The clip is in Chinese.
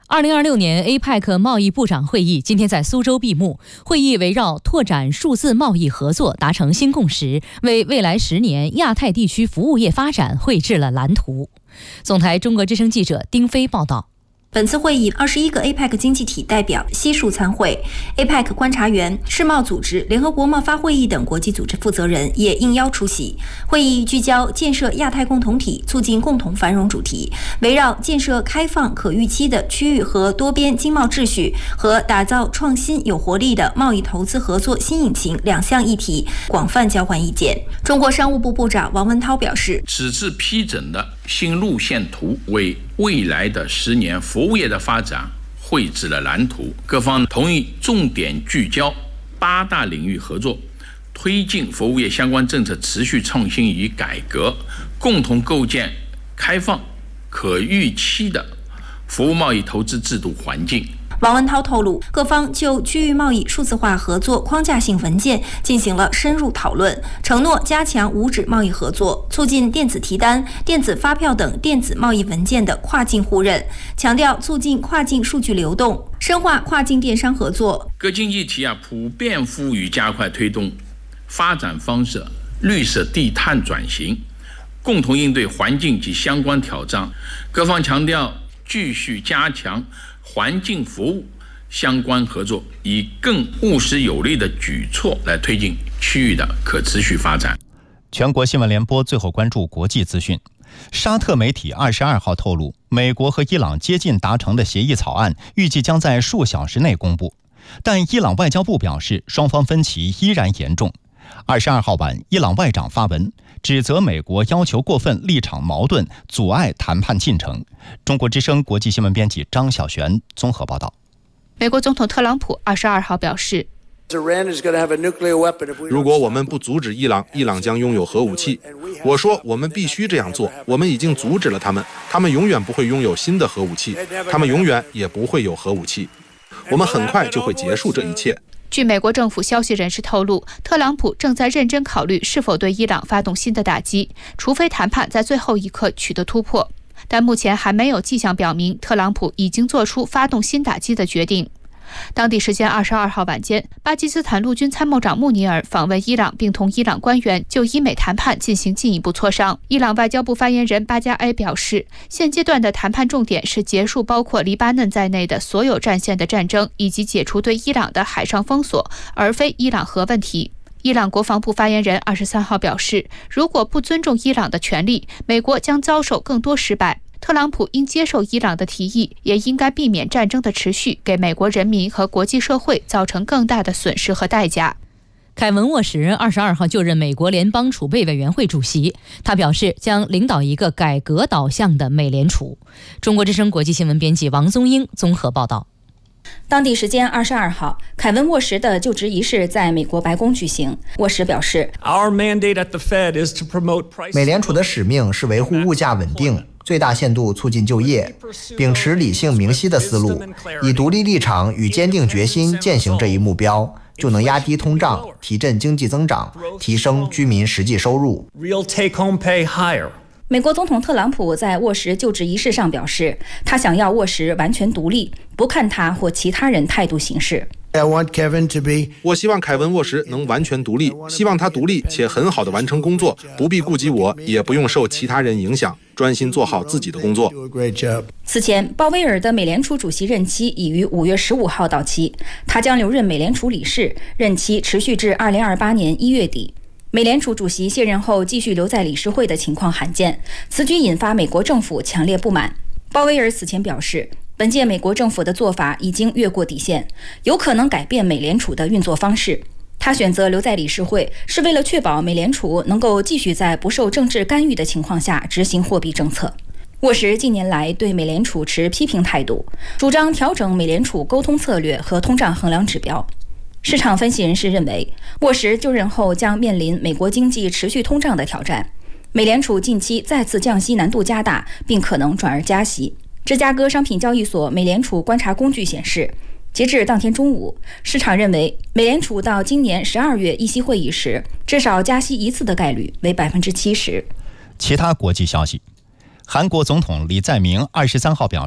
2026年 APEC 贸易部长会议今天在苏州闭幕。会议围绕拓展数字贸易合作达成新共识，为未来10年亚太地区服务业发展绘制了蓝图。总台中国之声记者丁飞报道。 本次会议，21个 APEC 经济体代表悉数参会 ，APEC 观察员、世贸组织、联合国贸发会议等国际组织负责人也应邀出席。会议聚焦建设亚太共同体、促进共同繁荣主题，围绕建设开放、可预期的区域和多边经贸秩序和打造创新有活力的贸易投资合作新引擎2项议题广泛交换意见。中国商务部部长王文涛表示， 此次批准的新路线图为未来的10年服务业的发展绘制了蓝图，各方同意重点聚焦8大领域合作，推进服务业相关政策持续创新与改革，共同构建开放、可预期的服务贸易投资制度环境。 王文涛透露，各方就区域贸易数字化合作框架性文件进行了深入讨论，承诺加强无纸贸易合作，促进电子提单、电子发票等电子贸易文件的跨境互认，强调促进跨境数据流动，深化跨境电商合作。 各经济体普遍呼吁加快推动发展方式绿色低碳转型，共同应对环境及相关挑战。各方强调继续加强环境服务相关合作，以更务实有力的举措来推进区域的可持续发展。 全国新闻联播最后关注国际资讯。沙特媒体22号透露，美国和伊朗接近达成的协议草案预计将在数小时内公布，但伊朗外交部表示双方分歧依然严重。22号晚，伊朗外长发文指责美国要求过分，立场矛盾，阻碍谈判进程。中国之声国际新闻编辑张小璇综合报道。 美国总统特朗普22号表示， 如果我们不阻止伊朗，伊朗将拥有核武器。我说我们必须这样做，我们已经阻止了他们，他们永远不会拥有新的核武器，他们永远也不会有核武器。我们很快就会结束这一切。 据美国政府消息人士透露，特朗普正在认真考虑是否对伊朗发动新的打击，除非谈判在最后一刻取得突破。但目前还没有迹象表明特朗普已经做出发动新打击的决定。当地时间22号晚间，巴基斯坦陆军参谋长穆尼尔访问伊朗，并同伊朗官员就伊美谈判进行进一步磋商。伊朗外交部发言人巴加埃表示，现阶段的谈判重点是结束包括黎巴嫩在内的所有战线的战争，以及解除对伊朗的海上封锁，而非伊朗核问题。伊朗国防部发言人23号表示，如果不尊重伊朗的权利，美国将遭受更多失败。特朗普应接受伊朗的提议，也应该避免战争的持续给美国人民和国际社会造成更大的损失和代价。 凯文·沃什22号就任美国联邦储备委员会主席，他表示将领导一个改革导向的美联储。中国之声国际新闻编辑王宗英综合报道。 当地时间22号，凯文·沃什的就职仪式在美国白宫举行。沃什表示， 美联储的使命是维护物价稳定，最大限度促进就业，秉持理性明晰的思路，以独立立场与坚定决心践行这一目标，就能压低通胀，提振经济增长，提升居民实际收入。 美国总统特朗普在沃什就职仪式上表示，他想要沃什完全独立，不看他或其他人态度行事。 我希望凯文·沃什能完全独立，希望他独立且很好地完成工作，不必顾及我，也不用受其他人影响，专心做好自己的工作。 此前，鲍威尔的美联储主席任期已于5月15号到期，他将留任美联储理事，任期持续至2028年1月底。美联储主席卸任后继续留在理事会的情况罕见，此举引发美国政府强烈不满。鲍威尔此前表示，本届美国政府的做法已经越过底线，有可能改变美联储的运作方式。他选择留在理事会，是为了确保美联储能够继续在不受政治干预的情况下执行货币政策。沃什近年来对美联储持批评态度，主张调整美联储沟通策略和通胀衡量指标。市场分析人士认为，沃什就任后将面临美国经济持续通胀的挑战，美联储近期再次降息难度加大，并可能转而加息。芝加哥商品交易所美联储观察工具显示，截至当天中午，市场认为美联储到今年12月议息会议时，至少加息一次的概率为70%。 其他国际消息，韩国总统李在明23号表示，